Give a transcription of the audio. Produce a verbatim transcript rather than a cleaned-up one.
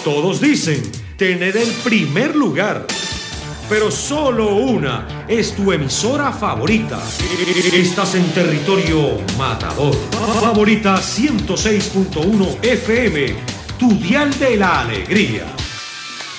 Todos dicen tener el primer lugar, pero solo una es tu emisora favorita. Estás en territorio matador. Favorita ciento seis punto uno F M, tu dial de la alegría.